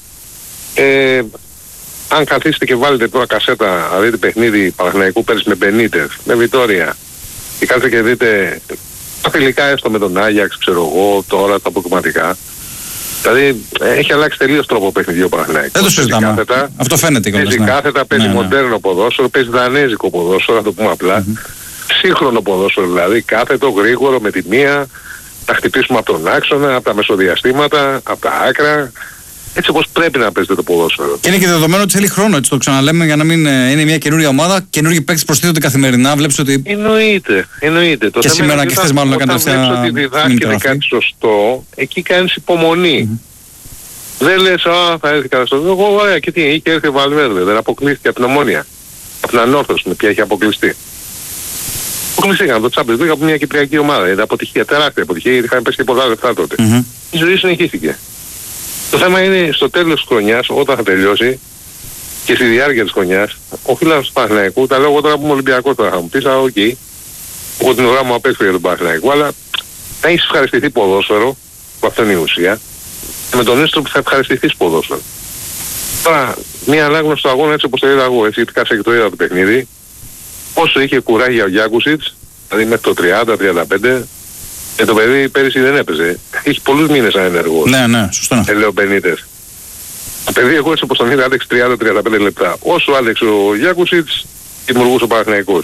Αν καθίσετε και βάλετε τώρα κασέτα, να δείτε παιχνίδι Παναθηναϊκού πέρυσι με Μπενίτες, με Βιτόρια, και κάνετε και δείτε τα φιλικά έστω με τον Άγιαξ, ξέρω εγώ, τώρα τα αποκομματικά. Δηλαδή έχει αλλάξει τελείως τρόπο παιχνιδιού ο Παναθηναϊκός. Δεν το συζητάμε. Αυτό φαίνεται κιόλας. Παίζει κάθετα, παίζει μοντέρνο ποδόσφαιρο, παίζει δανέζικο ποδόσφαιρο, να το πούμε απλά. Σύγχρονο ποδόσφαιρο δηλαδή, κάθετο, γρήγορο, με τη μία, να χτυπήσουμε από τον άξονα, από τα μεσοδιαστήματα, από τα άκρα. Έτσι όπως πρέπει να παίζετε το ποδόσφαιρο. Και είναι και δεδομένο ότι θέλει χρόνο, έτσι το ξαναλέμε, για να μην είναι μια καινούργια ομάδα, καινούργιοι παίκτες προστίθενται καθημερινά. Βλέπεις ότι. Εννοείται. Και σήμερα και χθες μάλλον έκανε τελευταία. Όταν βλέπεις ότι διδάσκεται κάτι σωστό, εκεί κάνεις υπομονή. Δεν λες, θα έρθει κανένα στο δικό, ωραία, και τι, είχε έρθει ο Βαλβέρδε, δεν αποκλείστηκε από την Ομόνια. Από την Ανόρθωση, με ποια έχει αποκλειστεί. Αποκλειστήκαν το Champions League από μια κυπριακή ομάδα. Ήταν αποτυχία, τεράστια αποτυχία, γιατί είχαν πέσει και πολλά λεφτά τότε. Η ζωή συνεχίστηκε. Το θέμα είναι στο τέλος της χρονιάς, όταν θα τελειώσει και στη διάρκεια της χρονιάς, ο φίλος του Παναθηναϊκού, τα λέω εγώ τώρα που είμαι Ολυμπιακός τώρα, θα μου πεις, οκ, εγώ την ώρα μου απέξω για τον Παναθηναϊκό, αλλά θα έχεις ευχαριστηθεί ποδόσφαιρο, που αυτό είναι η ουσία, και με τον Ίστρο που θα ευχαριστηθείς ποδόσφαιρο. Τώρα, μία ανάγνωση στο αγώνα έτσι όπως το είδα εγώ, έτσι, γιατί κάτσα και το είδα το παιχνίδι, όσο είχε κουράγια ο Γιάκουσιτς, δηλαδή μέχρι το 30-35, και το παιδί πέρυσι δεν έπαιζε. Έχει πολλούς μήνες ανενεργός. Ναι, σωστά. Λέω Μπενίτες. Το παιδί εγώ έτσι όπως τον είδα άλεξε 30-35 λεπτά. Όσο άλεξε ο Γιάκουσιτς, δημιουργούσε ο Παναθηναϊκός.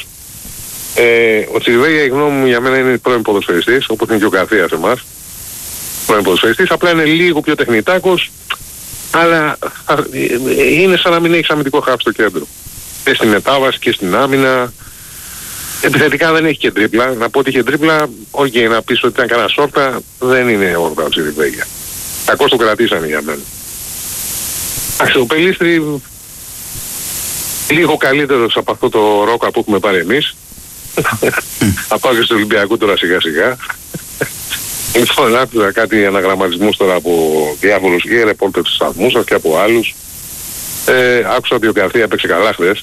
Ο Τσιβέγια, η γνώμη μου για μένα είναι πρώην ποδοσφαιριστής, όπως είναι και ο Καρθίας εμάς. Πρώην ποδοσφαιριστής, απλά είναι λίγο πιο τεχνητάκος, αλλά είναι σαν να μην έχεις αμυντικό χάφ στο κέντρο. Και στη μετάβαση και στην άμυνα. Επιθετικά δεν έχει και τρίπλα. Να πω ότι είχε τρίπλα, όχι να πεις ότι ήταν κανένα σόρτα, δεν είναι όρτα ο Τσιβέγια. Κακώς το κρατήσανε για μένα. Ο Πελίστρη λίγο καλύτερος από αυτό το ρόκα που έχουμε πάρει εμείς. Θα πάω και στο Ολυμπιακό τώρα σιγά σιγά. Λοιπόν, άκουσα κάτι αναγραμματισμούς τώρα από διάφορους και ρεπόρτερ στους σταθμούς σας και από άλλους. Άκουσα ότι ο Γκαρθία έπαιξε καλά χθες.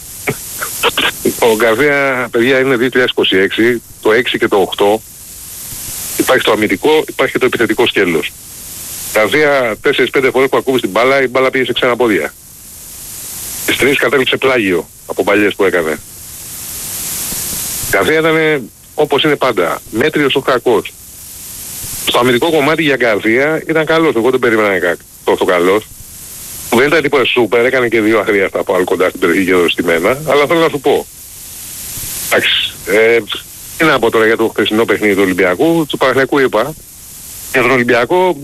Ο Γκαρθία, παιδιά, είναι 2026, το 6 και το 8. Υπάρχει το αμυντικό, υπάρχει και το επιθετικό σκέλος. Γκαρθία 4-5 φορές που ακούει την μπάλα, η μπάλα πήγε σε ξένα πόδια. Τις 3 κατέληξε πλάγιο από παλιές που έκανε. Γκαρθία ήταν όπως είναι πάντα, μέτριος ο κακός. Στο αμυντικό κομμάτι για Γκαρθία ήταν καλός, εγώ δεν περίμενα τόσο καλός. Δεν ήταν τίποτα σούπερ, έκανε και 2 αχρίαστα από άλλο κοντά στην περιοχή και δοστημένα, αλλά θέλω να σου πω. Εντάξει, τι να πω τώρα για το χθεσινό παιχνίδι του Ολυμπιακού, του Παναθηναϊκού είπα. Για τον Ολυμπιακό,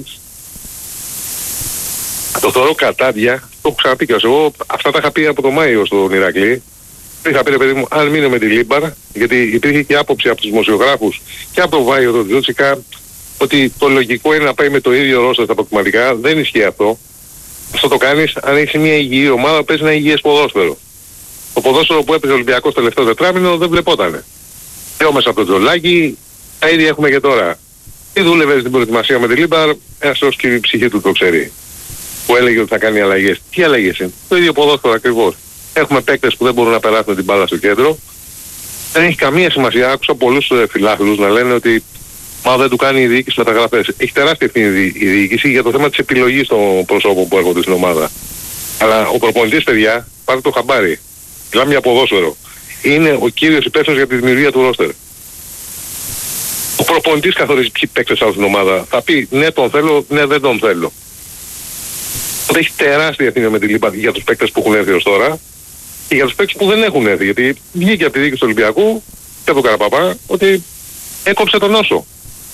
το θεωρώ κατάδια, το έχω ξαναπεί και εγώ, αυτά τα είχα πει από το Μάιο στον Ηρακλή. Είχα πει, ρε παιδί μου, αν μείνω με τη Λίμπαρ, γιατί υπήρχε και άποψη από τους δημοσιογράφους και από τον Βάιο, τον Τζούτσικα, ότι το λογικό είναι να πάει με το ίδιο ρόστερ στα προκριματικά. Δεν ισχύει αυτό. Αυτό το κάνεις αν έχεις μια υγιή ομάδα, παίζει ένα υγιές ποδόσφαιρο. Το ποδόσφαιρο που έπαιζε ο Ολυμπιακός τελευταίο τετράμινο δεν βλεπότανε. Πιο μέσα από το τζολάκι, τα ίδια έχουμε και τώρα. Τι δούλευε στην προετοιμασία με τη Λίμπαρ, ένας ως και η ψυχή του το ξέρει. Που έλεγε ότι θα κάνει αλλαγές. Τι αλλαγές είναι? Το ίδιο ποδόσφαιρο ακριβώς. Έχουμε παίκτες που δεν μπορούν να περάσουν την μπάλα στο κέντρο. Δεν έχει καμία σημασία. Άκουσα πολλούς φιλάθλους να λένε ότι μα δεν του κάνει η διοίκηση μεταγραφές. Έχει τεράστια ευθύνη η διοίκηση για το θέμα της επιλογής των προσώπων που έρχονται στην ομάδα. Αλλά ο προπονητής, παιδιά, πάρτε το χαμπάρι. Μιλάμε για ποδόσφαιρο. Είναι ο κύριος υπεύθυνος για τη δημιουργία του ρόστερ. Ο προπονητής καθορίζει ποιοι παίκτες από την ομάδα. Θα πει ναι τον θέλω, ναι δεν τον θέλω. Έχει τεράστια ευθύνη με τη Λίμπα για τους παίκτες που έχουν έρθει ως τώρα και για τους παίκτες που δεν έχουν έρθει. Γιατί βγήκε από τη διοίκηση του Ολυμπιακού και από τον Καραπαπά ότι έκοψε τον όσο.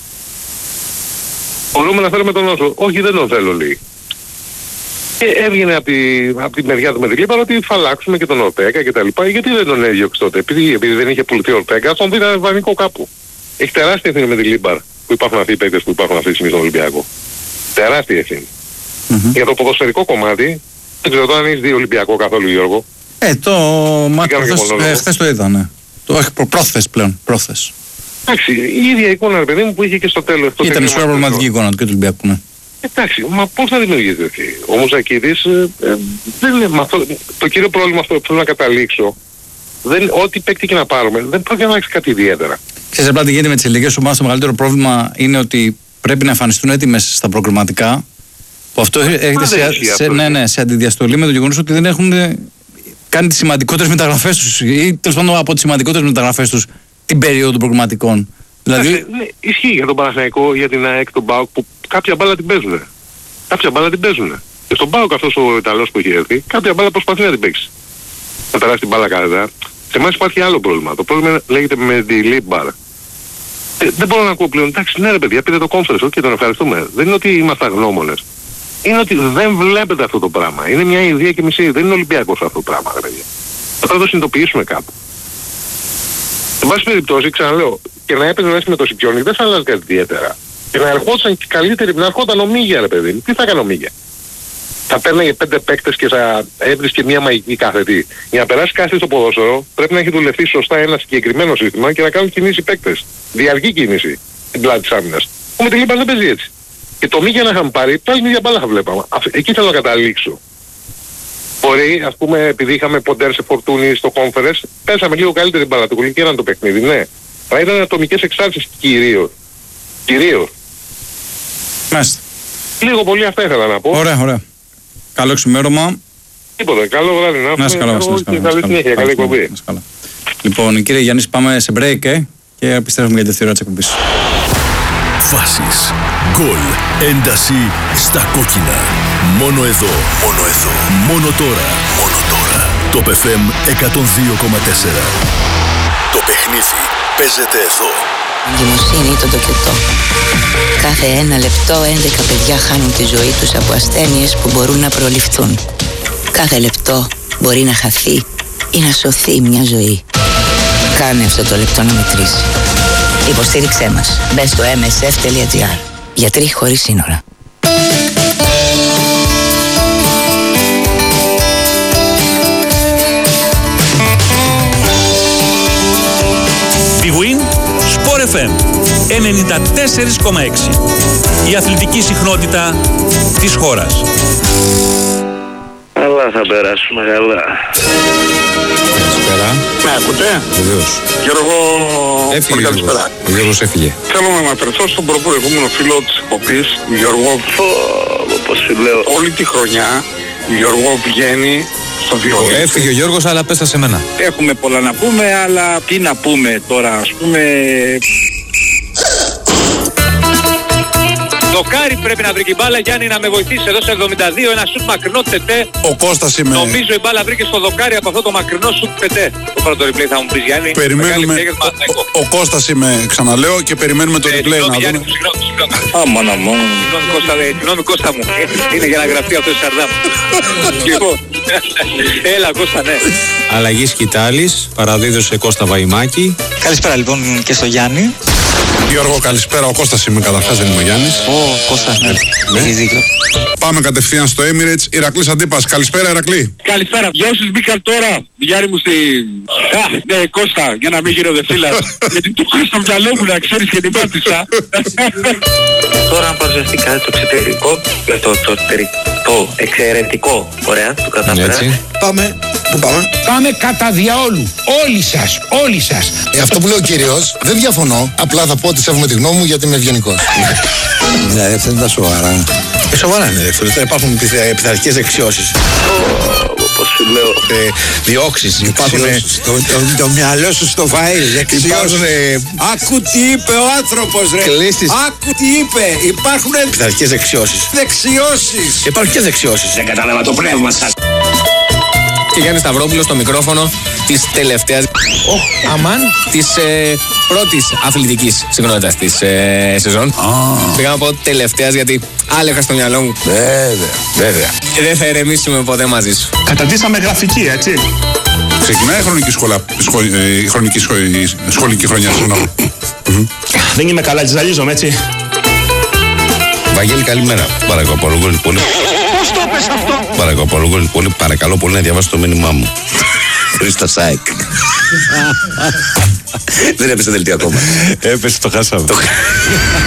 Μπορούμε να θέλουμε τον όσο. Όχι, δεν τον θέλω, λέει. Και έβγαινε από τη μεριά του με τη Λίμπα ότι θα αλλάξουμε και τον Ορτέγκα και τα λοιπά. Γιατί δεν τον έδιωξε τότε? Επειδή δεν είχε πουληθεί ο Ορτέγκα, τον πήρε βανικό κάπου. Έχει τεράστια ευθύνη με τη Λίμπα που υπάρχουν αυτοί οι παίκτες που υπάρχουν αυτή τη στιγμή στον Ολυμπιακό. Τεράστια ευθύνη. Για το ποδοσφαιρικό κομμάτι, δεν ξέρω αν έχεις δει Ολυμπιακό καθόλου, Γιώργο. Το μάτι χθες το είδα, ναι. Το έχει πρόθεση πλέον, πρόθεση. Εντάξει, η ίδια εικόνα, ρε παιδί μου, που είχε και στο τέλος. Ήταν η προβληματική εικόνα του και του Ολυμπιακού, ναι. Εντάξει, μα πώς θα δημιουργείται έτσι? Ο Μουζακίδης δεν είναι αυτό. Το κύριο πρόβλημα αυτό που θέλω να καταλήξω, ό,τι παίκτη και να πάρουμε, δεν πρόκειται να έχει κάτι ιδιαίτερα. Ξέρεις απλά τι γίνεται με τις ελληνικές ομάδες, το μεγαλύτερο πρόβλημα είναι ότι πρέπει να εμφανιστούν έτοιμες στα προκριματικά. Που αυτό έρχεται σε αντιδιαστολή με το γεγονός ότι δεν έχουν κάνει τις σημαντικότερες μεταγραφές τους ή τέλος πάντων από τις σημαντικότερες μεταγραφές τους την περίοδο των προγραμματικών. Δηλαδή... Ναι, ισχύει για τον Παναθηναϊκό, για την ΑΕΚ, τον ΠΑΟΚ που κάποια μπάλα την παίζουν. Κάποια μπάλα την παίζουν. Και στον ΠΑΟΚ αυτός ο Ιταλός που έχει έρθει, κάποια μπάλα προσπαθεί να την παίξει. Να περάσει την μπάλα καλά. Σε εμάς υπάρχει άλλο πρόβλημα. Το πρόβλημα λέγεται με τη Λίμπαρ. Δεν μπορώ να ακούω πλέον. Εντάξει, ναι, ρε παιδιά, πήρε το conference και τον ευχαριστούμε. Δεν είναι ότι είμαστε αγνώμονες. Είναι ότι δεν βλέπετε αυτό το πράγμα. Είναι μια ιδέα και μισή. Δεν είναι Ολυμπιακός αυτό το πράγμα, ρε παιδιά. Θα πρέπει να το συνειδητοποιήσουμε κάπου. Εν πάση περιπτώσει, ξαναλέω, και να έπαιζε μέσα με το Σικιόνι δεν θα αλλάζει κάτι ιδιαίτερα. Και να ερχόταν και καλύτερη, να ερχόταν ο Μίγια, ρε παιδί. Τι θα έκανε ο Μίγια? Θα παίρναγε 5 παίκτες και θα έβρισκε μια μαγική κάθετη. Για να περάσει κάτι στο ποδόσφαιρο πρέπει να έχει δουλευτεί σωστά ένα συγκεκριμένο σύστημα και να κάνουν κινήσει παίκτες. Διαρκή κίνηση στην πλάτη της άμυνας. Με τη Λίμπα δεν παίζει έτσι. Και το Μίγια να είχαμε πάρει, πάλι μια μπάλα θα βλέπαμε. Εκεί θέλω να καταλήξω. Μπορεί, ας πούμε, επειδή είχαμε ποντέρ σε φορτούνι στο conference, πέσαμε λίγο καλύτερη μπάλα του κουλή και έναν το παιχνίδι, ναι. Αλλά ήταν ατομικές εξάρτησεις κυρίως. Μάλιστα. Λίγο πολύ αυτά ήθελα να πω. Ωραία, ωραία. Καλό ξημέρωμα. Τίποτα, καλό βράδυ να έχουμε. Καλή συνέχεια, καλή εκπομπή. Λοιπόν, κύριε Γιάννης, πάμε σε break και επιστρέφουμε για τη δεύτερη ώρα της εκπομπής. Φάσεις, γκολ, ένταση στα κόκκινα. Μόνο εδώ, μόνο εδώ, μόνο τώρα, μόνο τώρα. Το FM 102,4. Το παιχνίδι παίζεται εδώ. Εγκυμοσύνη το τοκετό. Κάθε 1 λεπτό 11 παιδιά χάνουν τη ζωή τους από ασθένειες που μπορούν να προληφθούν. Κάθε λεπτό μπορεί να χαθεί ή να σωθεί μια ζωή. Κάνε αυτό το λεπτό να μετρήσει. Υποστήριξέ μας. Μπες στο msf.gr. Γιατροί χωρίς σύνορα. Big Win, Sport FM 94,6. Η αθλητική συχνότητα της χώρας. Καλά, θα περάσουμε καλά. Καλησπέρα. Με ακούτε? Βεβαίως. Γιώργο, Έφυγε καλησπέρα. ο Γιώργος έφυγε. Θέλω να αναφερθώ στον προηγούμενο φίλο της εκπομπής, Γιώργο. Πώς σου λέω. Όλη τη χρονιά, Γιώργο βγαίνει στο Διονύση. Έφυγε ο Γιώργος, αλλά πες τα σε μένα. Έχουμε πολλά να πούμε, αλλά τι να πούμε τώρα, ας πούμε... Δοκάρι πρέπει να βρει την μπάλα, Γιάννη, να με βοηθήσει εδώ στο 72, ένα σουτ μακρινό τετέ. Ο Κώστας είμαι. Νομίζω η μπάλα βρήκε στο δοκάρι από αυτό το μακρινό σουτ τετέ. Το πρώτο replay θα μου πεις, Γιάννη. Περιμένουμε. Ο Κώστας είμαι, ξαναλέω, και περιμένουμε το replay να δούμε. Συγγνώμη Κώστα μου, είναι για να γραφτεί αυτό το Σαρδάμ. Λοιπόν, έλα Κώστα, ναι. Αλλαγή Σκητάλης, παραδίδω σε Κώστα Βαϊμάκη. Καλησπέρα λοιπόν και στο Γιάννη. Γιώργο, καλησπέρα. Ο Κώστας είμαι, καταρχάς, δεν είμαι ο Γιάννης. Κώστας, ναι. Έχεις δίκιο. Πάμε κατευθείαν στο Emirates. Ηρακλής Αντίπας. Καλησπέρα, Ηρακλή. Καλησπέρα. Για όσους μπήκαν τώρα, Γιάννη μου στη... ναι, Κώστα, για να μην γίνω δεφίλας. Γιατί το έχω στο μυαλό μου, να ξέρεις, και την πάτησα. Τώρα αν παρουσιαστεί κάτι το εξωτερικό, το εξαιρετικό, ωραία, το κατάφερα. Πάμε. Πού πάμε? Πάμε κατά διαόλου. Όλοι σας. Αυτό που λέει ο κύριος, δεν διαφωνώ. Απλά θα πω ότι σέβομαι τη γνώμη μου γιατί είμαι ευγενικός. Ναι, δεν είναι τα σοβαρά. Σοβαρά είναι, δεύτερο. Θα υπάρχουν πειθαρχικές δεξιώσεις. Πώς σου λέω. Διώξεις. Υπάρχουν. Το μυαλό σου στο φαΐλ. Δεξιώσεις. Άκου τι είπε ο άνθρωπος, ρε. Κλείσεις. Άκου τι είπε. Υπάρχουν πειθαρχικές δεξιώσεις. Δεξιώσεις. Υπάρχουν και δεξιώσεις. Δεν κατάλαβα το πνεύμα σας. Και Γιάννη Σταυρόπουλος στο μικρόφωνο της τελευταίας της πρώτης αθλητικής συχνότητας της σεζόν. Πήγα να πω τελευταίας γιατί άλλα είχα στο μυαλό μου. Βέβαια. Και δεν θα ηρεμήσουμε ποτέ μαζί σου. Καταντήσαμε γραφική, έτσι. Ξεκινάει η σχολική χρονιά, συγγνώμη. Δεν είμαι καλά, τζιζαλίζομαι, έτσι. Βαγγέλη, καλημέρα. Παρακαλώ πολύ. Πώς το πες αυτό? Παρακαλώ πολύ να διαβάσω το μήνυμά μου. Χρήστα Σάικ. Δεν έπεσε δελτίο ακόμα. Έπεσε, το χάσαμε.